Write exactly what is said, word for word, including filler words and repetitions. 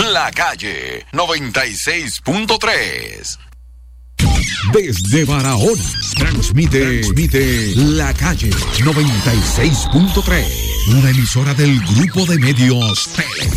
La Calle noventa y seis punto tres. Desde Barahona, transmite, transmite La Calle noventa y seis punto tres, una emisora del Grupo de Medios Tele.